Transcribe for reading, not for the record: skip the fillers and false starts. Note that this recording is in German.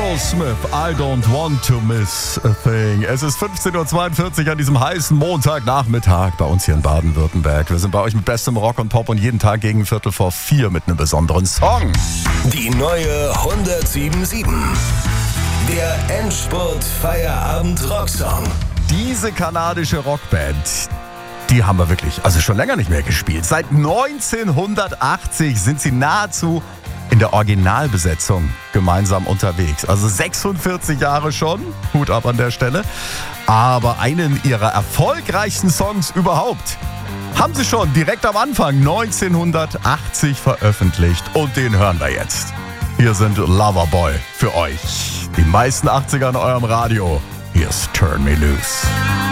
Aerosmith, I don't want to miss a thing. Es ist 15.42 Uhr an diesem heißen Montagnachmittag bei uns hier in Baden-Württemberg. Wir sind bei euch mit bestem Rock und Pop und jeden Tag gegen 3:45 mit einem besonderen Song. Die neue 107.7. Der Endspurt-Feierabend-Rocksong. Diese kanadische Rockband, die haben wir wirklich, also schon länger nicht mehr gespielt. Seit 1980 sind sie nahezu in der Originalbesetzung gemeinsam unterwegs. Also 46 Jahre schon, Hut ab an der Stelle. Aber einen ihrer erfolgreichsten Songs überhaupt haben sie schon direkt am Anfang 1980 veröffentlicht. Und den hören wir jetzt. Hier sind Loverboy für euch. Die meisten 80er in eurem Radio. Hier ist Turn Me Loose.